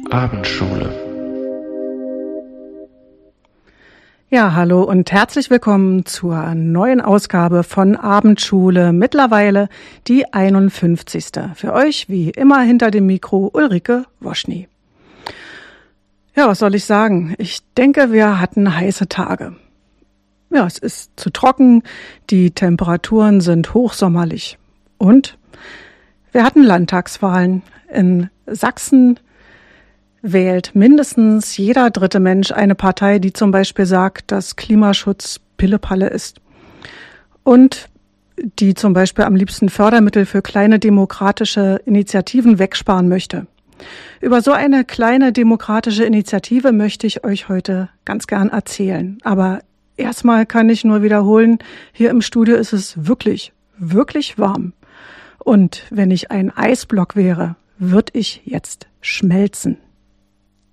Abendschule. Ja, hallo und herzlich willkommen zur neuen Ausgabe von Abendschule, mittlerweile die 51. Für euch wie immer hinter dem Mikro Ulrike Woschny. Ja, was soll ich sagen? Ich denke, wir hatten heiße Tage. Ja, es ist zu trocken, die Temperaturen sind hochsommerlich. Und wir hatten Landtagswahlen. In Sachsen wählt mindestens jeder dritte Mensch eine Partei, die zum Beispiel sagt, dass Klimaschutz Pillepalle ist. Und die zum Beispiel am liebsten Fördermittel für kleine demokratische Initiativen wegsparen möchte. Über so eine kleine demokratische Initiative möchte ich euch heute ganz gern erzählen. Aber erstmal kann ich nur wiederholen, hier im Studio ist es wirklich, wirklich warm. Und wenn ich ein Eisblock wäre, würde ich jetzt schmelzen.